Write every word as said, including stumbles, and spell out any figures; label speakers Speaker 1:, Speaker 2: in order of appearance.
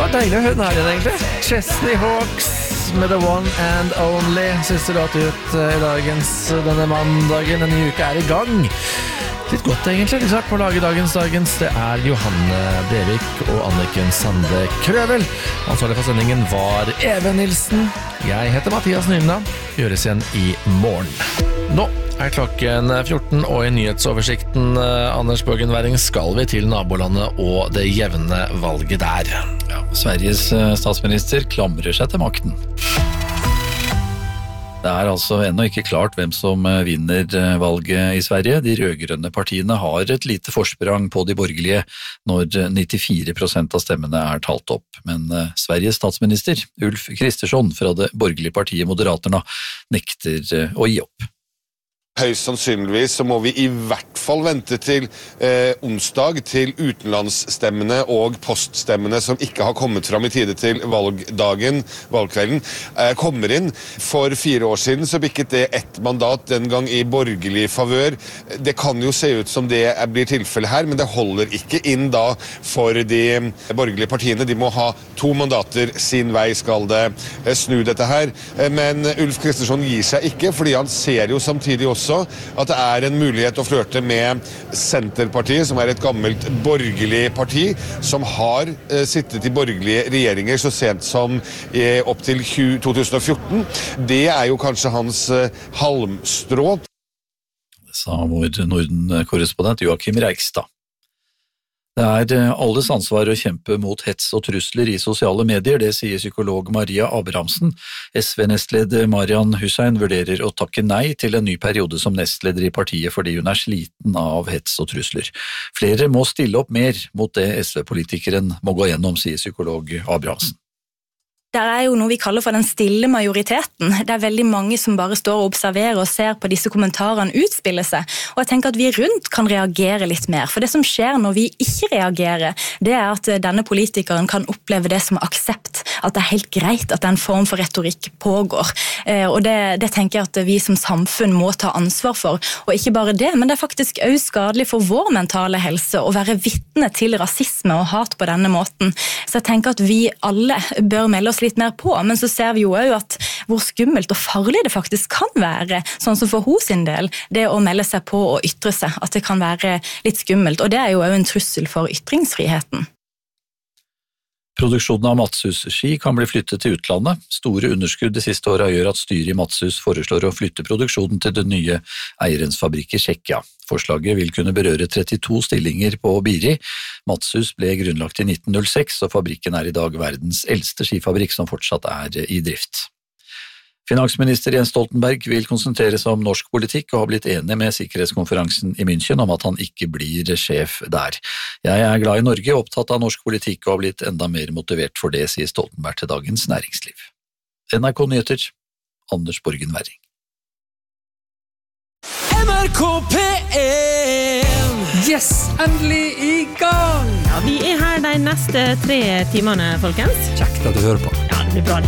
Speaker 1: var deilig å høre den her igjen, egentlig. Chesney Hawks med The One and Only. Siste låt ut i dagens denne mandagen. Denne uka er i gang. Litt godt, egentlig. Litt på å lage dagens dagens. Det er Johanne Brevik og Anniken Sande Krøvel. Ansvarlig for sendingen var Even Nilsen. Jeg heter Mathias Nymna. Gjøres igjen i morgen. Nå er klokken fjorten, og i nyhetsoversikten, Anders Borgen Werring, skal vi til nabolandet og det jevne valget der.
Speaker 2: Ja, Sveriges statsminister klamrer seg til makten. Det er altså ennå ikke klart hvem som vinner valget i Sverige. De rødgrønne partiene har et lite forsprang på de borgerlige når nittifire prosent av stemmene er talt opp. Men Sveriges statsminister, Ulf Kristersson fra det borgerlige partiet Moderaterna, nekter å gi opp.
Speaker 3: Høyst sannsynligvis så må vi i hvert fall vente til eh, onsdag til utenlandsstemmene og poststemmene som ikke har kommet fram i tide til valgdagen, valgkvelden, eh, kommer inn. For fire år siden så bikket det ett mandat den gang i borgerlig favør. Det kan jo se ut som det blir tilfellet her, men det holder ikke inn da for de borgerlige partiene. De må ha to mandater sin vei skal det eh, snu dette her. Eh, men Ulf Kristersson gir seg ikke, fordi han ser jo samtidig også at det er en mulighet å flørte med Senterpartiet, som er et gammelt borgerlig parti, som har eh, sittet i borgerlige regjeringer så sent som eh, opp til to tusen og fjorten. Det er jo kanskje hans eh, halmstrå.
Speaker 2: Det sa vår Norden-korrespondent Joachim Reigstad. Det er alles ansvar å kjempe mot hets og trusler i sosiale medier, det sier psykolog Maria Abrahamsen. S V-nestleder Marian Hussein vurderer å takke nei til en ny periode som nestleder i partiet fordi hun er sliten av hets og trusler. Flere må stille opp mer mot det S V-politikeren må gå gjennom, sier psykolog Abrahamsen.
Speaker 4: Det er jo noe vi kaller for den stille majoriteten. Det er veldig mange som bare står og observerer og ser på disse kommentarene utspille seg. Og jeg tenker at vi rundt kan reagere litt mer. For det som skjer når vi ikke reagerer, det er at denne politikeren kan oppleve det som aksept. At det er helt greit at en form for retorikk pågår. Og det, det tenker jeg at vi som samfunn må ta ansvar for. Og ikke bare det, men det er faktisk også skadelig for vår mentale helse å være vitne til rasisme og hat på denne måten. Så jeg tenker at vi alle bør melde oss litt mer på, men så ser vi jo også at hvor skummelt og farlig det faktisk kan være, sånn som for hos sin del, det å melde seg på og ytre seg, at det kan være litt skummelt, og det er jo også en trussel for ytringsfriheten.
Speaker 2: Produksjonen av Matshus-ski kan bli flyttet til utlandet. Store underskudd de siste årene gjør at styret i Matshus foreslår å flytte produksjonen til den nye eierens fabrikk i Tsjekkia. Forslaget vil kunne berøre trettito stillinger på Biri. Matshus ble grunnlagt i nitten null seks, og fabrikken er i dag verdens eldste skifabrikk som fortsatt er i drift. Finansminister Jens Stoltenberg vil konsentrere seg om norsk politikk og har blitt enig med sikkerhetskonferansen i München om at han ikke blir sjef der. Jeg er glad i Norge, opptatt av norsk politikk og har blitt enda mer motivert for det, sier Stoltenberg til Dagens Næringsliv. N R K Nyheter, Anders Borgen Werring.
Speaker 5: N R K P en! Yes, endelig i gang!
Speaker 6: Ja, vi er her de neste tre timene, folkens.
Speaker 5: Kjekt at du hører på.
Speaker 6: Ja, det blir bra det.